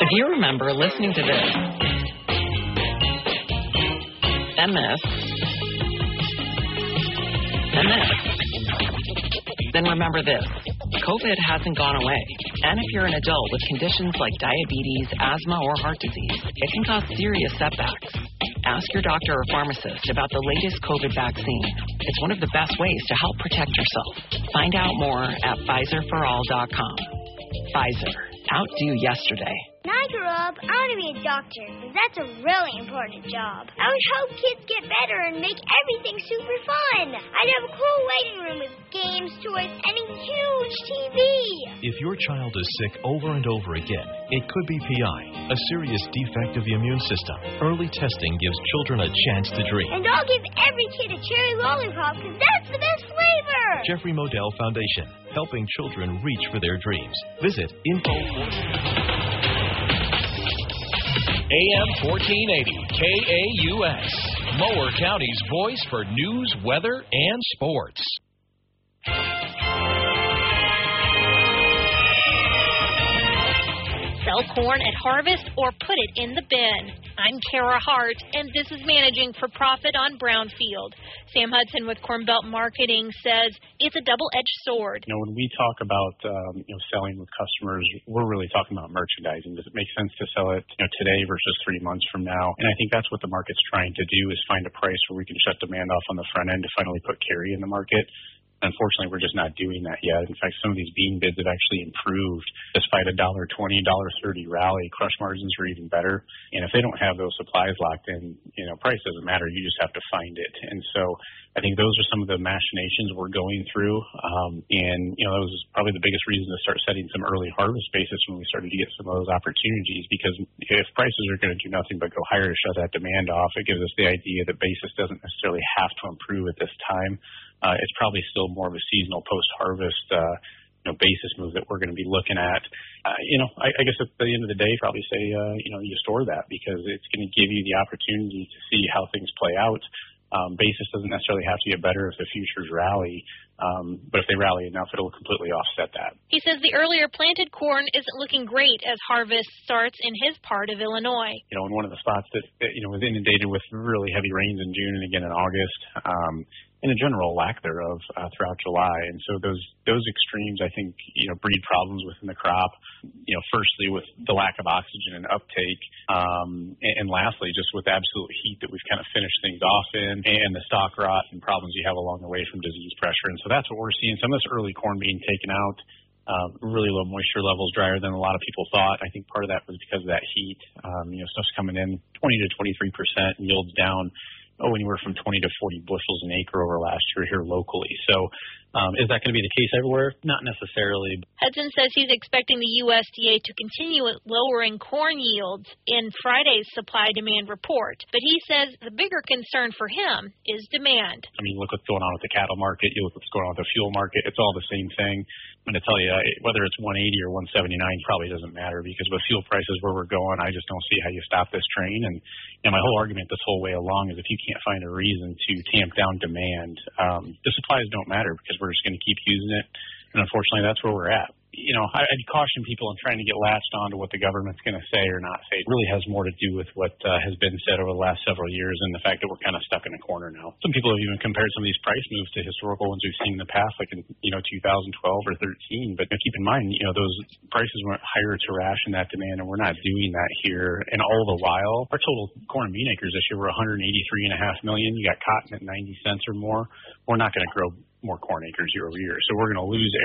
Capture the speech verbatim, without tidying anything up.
If you remember listening to this, and this, and this, then remember this. COVID hasn't gone away. And if you're an adult with conditions like diabetes, asthma, or heart disease, it can cause serious setbacks. Ask your doctor or pharmacist about the latest COVID vaccine. It's one of the best ways to help protect yourself. Find out more at Pfizer for all dot com. Pfizer. Outdo yesterday. When I grow up, I want to be a doctor, because that's a really important job. I would help kids get better and make everything super fun. I'd have a cool waiting room with games, toys, and a huge T V. If your child is sick over and over again, it could be P I, a serious defect of the immune system. Early testing gives children a chance to dream. And I'll give every kid a cherry lollipop, because that's the best flavor. Jeffrey Modell Foundation, helping children reach for their dreams. Visit info. A M fourteen eighty K A U S, Mower County's voice for news, weather, and sports. Sell corn at harvest or put it in the bin. I'm Kara Hart, and this is Managing for Profit on Brownfield. Sam Hudson with Corn Belt Marketing says it's a double-edged sword. You know, when we talk about um, you know selling with customers, we're really talking about merchandising. Does it make sense to sell it you know today versus three months from now? And I think that's what the market's trying to do, is find a price where we can shut demand off on the front end to finally put carry in the market. Unfortunately, we're just not doing that yet. In fact, some of these bean bids have actually improved despite a one dollar twenty, one dollar thirty rally. Crush margins are even better. And if they don't have those supplies locked in, you know, price doesn't matter. You just have to find it. And so I think those are some of the machinations we're going through. Um, and, you know, that was probably the biggest reason to start setting some early harvest basis when we started to get some of those opportunities, because if prices are going to do nothing but go higher to shut that demand off, it gives us the idea that basis doesn't necessarily have to improve at this time. Uh, it's probably still more of a seasonal post-harvest uh, you know, basis move that we're going to be looking at. Uh, you know, I, I guess at the end of the day, probably say, uh, you know, you store that because it's going to give you the opportunity to see how things play out. Um, basis doesn't necessarily have to get better if the futures rally, um, but if they rally enough, it'll completely offset that. He says the earlier planted corn isn't looking great as harvest starts in his part of Illinois. You know, in one of the spots that, you know, was inundated with really heavy rains in June and again in August, um, and a general lack thereof uh, throughout July. And so those those extremes, I think, you know, breed problems within the crop, you know, firstly with the lack of oxygen and uptake, um, and, and lastly, just with absolute heat that we've kind of finished things off in, and the stalk rot and problems you have along the way from disease pressure. And so that's what we're seeing. Some of this early corn being taken out, uh, really low moisture levels, drier than a lot of people thought. I think part of that was because of that heat. Um, you know, stuff's coming in twenty to twenty-three percent, and yields down oh, anywhere from twenty to forty bushels an acre over last year here locally. So um, is that going to be the case everywhere? Not necessarily. Hudson says he's expecting the U S D A to continue lowering corn yields in Friday's supply-demand report. But he says the bigger concern for him is demand. I mean, look what's going on with the cattle market. You look what's going on with the fuel market. It's all the same thing. I'm going to tell you, whether it's one eighty or one seventy-nine probably doesn't matter, because with fuel prices where we're going, I just don't see how you stop this train. And you know, my whole argument this whole way along is if you can't find a reason to tamp down demand, um, the supplies don't matter, because we're just going to keep using it. And unfortunately, that's where we're at. You know, I, I'd caution people in trying to get latched on to what the government's going to say or not say. It really has more to do with what uh, has been said over the last several years and the fact that we're kind of stuck in a corner now. Some people have even compared some of these price moves to historical ones we've seen in the past, like in, you know, two thousand twelve or thirteen. But keep in mind, you know, those prices went higher to ration that demand, and we're not doing that here. And all the while, our total corn and bean acres this year were one hundred eighty-three point five million. You got cotton at ninety cents or more. We're not going to grow more corn acres year over year. So we're going to lose